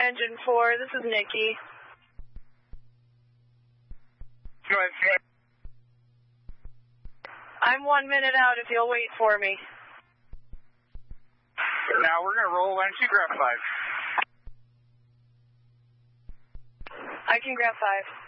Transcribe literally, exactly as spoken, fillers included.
Engine four, this is Nikki. Go ahead, sir. I'm one minute out if you'll wait for me. Now we're going to roll. Why don't you grab five? I can grab five.